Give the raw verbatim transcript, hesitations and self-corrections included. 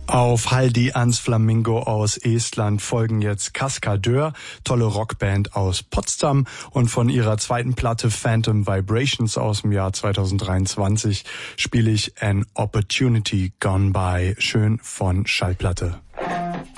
Auf Haldi ans Flamingo aus Estland folgen jetzt Kaskadeur, tolle Rockband aus Potsdam, und von ihrer zweiten Platte Phantom Vibrations aus dem Jahr zweitausenddreiundzwanzig spiele ich An Opportunity Gone By, schön von Schallplatte.